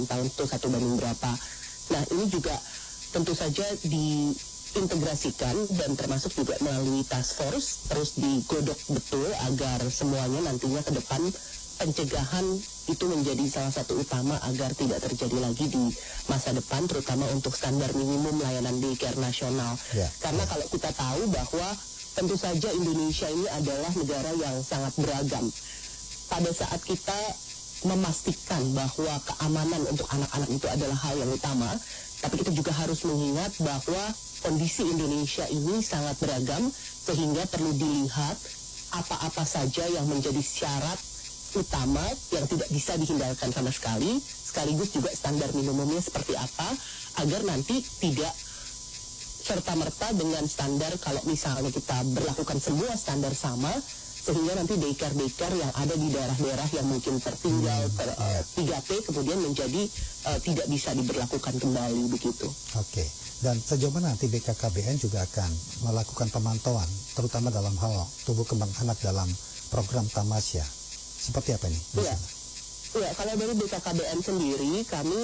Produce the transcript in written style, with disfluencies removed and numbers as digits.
tahun itu 1 banding berapa. Nah ini juga tentu saja diintegrasikan dan termasuk juga melalui task force terus digodok betul agar semuanya nantinya ke depan pencegahan itu menjadi salah satu utama agar tidak terjadi lagi di masa depan, terutama untuk standar minimum layanan daycare nasional. Karena kalau kita tahu bahwa tentu saja Indonesia ini adalah negara yang sangat beragam. Pada saat kita memastikan bahwa keamanan untuk anak-anak itu adalah hal yang utama, tapi kita juga harus mengingat bahwa kondisi Indonesia ini sangat beragam, sehingga perlu dilihat apa-apa saja yang menjadi syarat utama yang tidak bisa dihindarkan sama sekali, sekaligus juga standar minimumnya seperti apa, agar nanti tidak serta-merta dengan standar kalau misalnya kita berlakukan semua standar sama, sehingga nanti daycare yang ada di daerah-daerah yang mungkin tertinggal 3T kemudian menjadi tidak bisa diberlakukan kembali begitu. Oke. Dan sejauh mana nanti BKKBN juga akan melakukan pemantauan, terutama dalam hal tumbuh kembang anak dalam program Tamasya? Seperti apa nih? Iya, kalau dari BKKBN sendiri kami